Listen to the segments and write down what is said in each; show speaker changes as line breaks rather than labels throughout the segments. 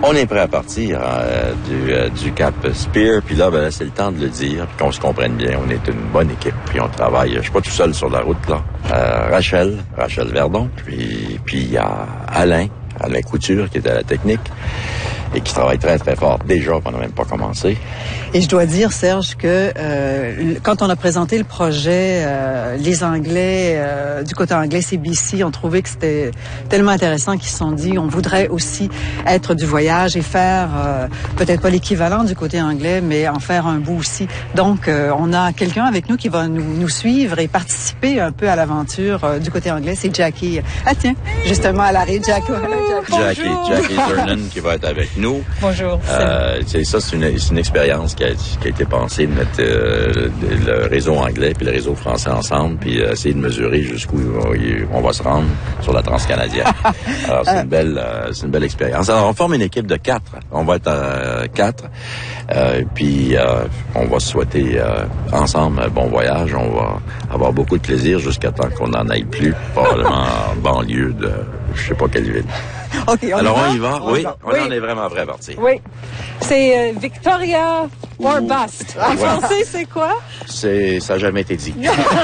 On est prêt à partir du Cap Spear, puis là, c'est le temps de le dire, puis qu'on se comprenne bien. On est une bonne équipe, puis on travaille. Je suis pas tout seul sur la route, là. Rachel Verdon, puis il y a Alain Couture, qui est à la technique, et qui travaille très, très fort déjà, on n'a même pas commencé.
Et je dois dire, Serge, que quand on a présenté le projet, les Anglais, du côté anglais, CBC, ont trouvé que c'était tellement intéressant qu'ils se sont dit, on voudrait aussi être du voyage et faire, peut-être pas l'équivalent du côté anglais, mais en faire un bout aussi. Donc, on a quelqu'un avec nous qui va nous suivre et participer un peu à l'aventure du côté anglais. C'est Jackie. Ah tiens, justement, à l'arrêt, Jackie.
Jackie Turnan qui va être avec nous.
Bonjour.
C'est une expérience qui a été pensée de mettre le réseau anglais puis le réseau français ensemble, puis essayer de mesurer jusqu'où on va se rendre sur la transcanadienne. Alors c'est une belle expérience. Alors on forme une équipe de 4. On va être 4. Puis on va se souhaiter ensemble un bon voyage. On va avoir beaucoup de plaisir jusqu'à temps qu'on n'en aille plus, probablement en banlieue de je sais pas quelle ville.
Okay,
alors on y va. Oui, on en est vraiment prêt à partir.
Oui. C'est Victoria or Bust. En français, c'est quoi?
Ça n'a jamais été dit.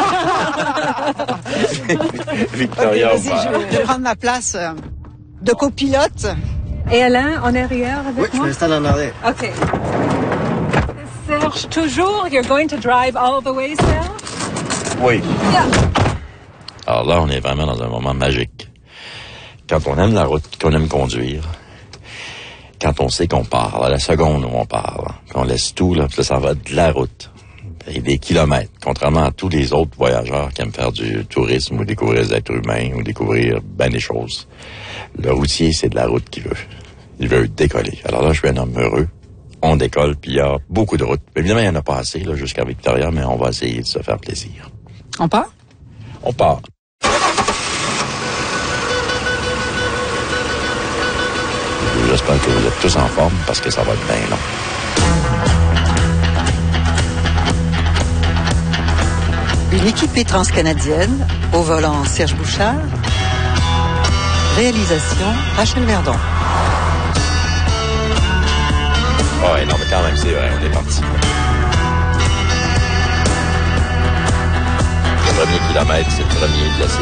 Victoria or Bust.
Je vais prendre ma place de copilote.
Et Alain, en arrière avec moi?
Oui, je m'installe en arrière.
OK. Serge, toujours, you're going to drive all the way, Serge?
Oui.
Yeah.
Alors là, on est vraiment dans un moment magique. Quand on aime la route, qu'on aime conduire, quand on sait qu'on part, à la seconde où on part, qu'on laisse tout, là, puis là, ça va de la route. Et des kilomètres, contrairement à tous les autres voyageurs qui aiment faire du tourisme ou découvrir des êtres humains ou découvrir bien des choses. Le routier, c'est de la route qu'il veut. Il veut décoller. Alors là, je suis un homme heureux. On décolle, puis il y a beaucoup de routes. Évidemment, il n'y en a pas assez là, jusqu'à Victoria, mais on va essayer de se faire plaisir.
On part?
On part. J'espère que vous êtes tous en forme parce que ça va être bien long.
Une équipée transcanadienne, au volant Serge Bouchard, réalisation Rachel Verdon.
Ouais, non, mais quand même, c'est vrai, on est parti. Le premier kilomètre, c'est le premier de la